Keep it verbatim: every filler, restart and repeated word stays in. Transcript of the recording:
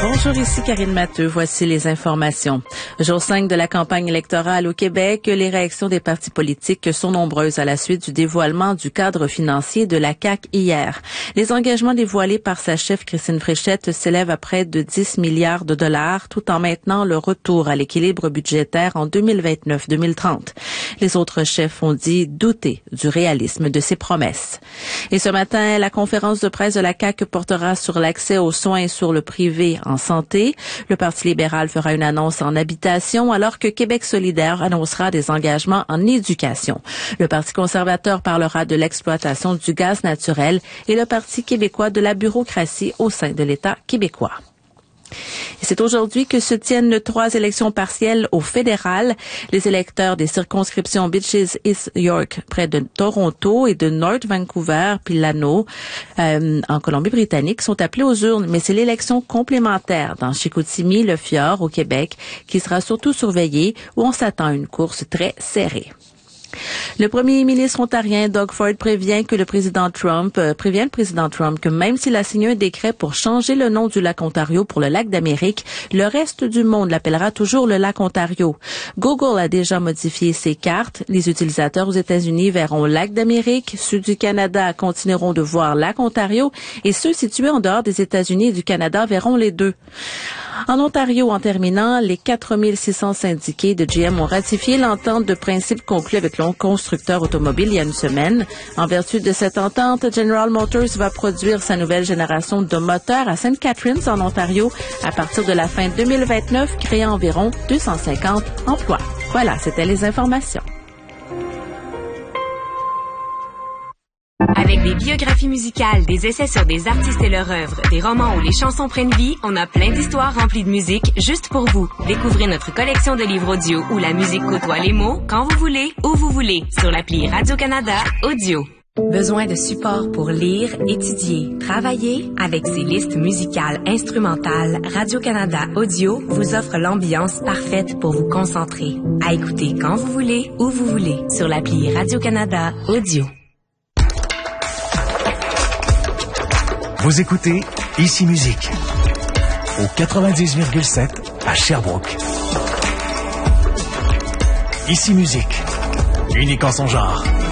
Bonjour, ici Karine Matteux. Voici les informations. Jour cinq de la campagne électorale au Québec, les réactions des partis politiques sont nombreuses à la suite du dévoilement du cadre financier de la C A Q hier. Les engagements dévoilés par sa chef Christine Fréchette s'élèvent à près de dix milliards de dollars, tout en maintenant le retour à l'équilibre budgétaire en deux mille vingt-neuf deux mille trente. Les autres chefs ont dit douter du réalisme de ces promesses. Et ce matin, la conférence de presse de la C A Q portera sur l'accès aux soins sur le privé en santé. Le Parti libéral fera une annonce en habitation, alors que Québec solidaire annoncera des engagements en éducation. Le Parti conservateur parlera de l'exploitation du gaz naturel et le Parti québécois de la bureaucratie au sein de l'État québécois. Et c'est aujourd'hui que se tiennent trois élections partielles au fédéral. Les électeurs des circonscriptions Beaches East York, près de Toronto, et de North Vancouver, puis Lano, euh, en Colombie-Britannique, sont appelés aux urnes. Mais c'est l'élection complémentaire dans Chicoutimi, le Fjord, au Québec, qui sera surtout surveillée, où on s'attend à une course très serrée. Le premier ministre ontarien Doug Ford prévient que le président Trump euh, prévient le président Trump que même s'il a signé un décret pour changer le nom du lac Ontario pour le lac d'Amérique, le reste du monde l'appellera toujours le lac Ontario. Google a déjà modifié ses cartes. Les utilisateurs aux États-Unis verront lac d'Amérique, ceux du Canada continueront de voir lac Ontario et ceux situés en dehors des États-Unis et du Canada verront les deux. En Ontario, en terminant, les quatre mille six cents syndiqués de G M ont ratifié l'entente de principe conclue avec le constructeur automobile il y a une semaine. En vertu de cette entente, General Motors va produire sa nouvelle génération de moteurs à Saint Catharines, en Ontario, à partir de la fin deux mille vingt-neuf, créant environ deux cent cinquante emplois. Voilà, c'était les informations. Avec des biographies musicales, des essais sur des artistes et leur œuvre, des romans où les chansons prennent vie, on a plein d'histoires remplies de musique juste pour vous. Découvrez notre collection de livres audio où la musique côtoie les mots quand vous voulez, où vous voulez, sur l'appli Radio-Canada Audio. Besoin de support pour lire, étudier, travailler? Avec ses listes musicales instrumentales, Radio-Canada Audio vous offre l'ambiance parfaite pour vous concentrer. À écouter quand vous voulez, où vous voulez, sur l'appli Radio-Canada Audio. Vous écoutez Ici Musique au quatre-vingt-dix virgule sept à Sherbrooke. Ici Musique, unique en son genre.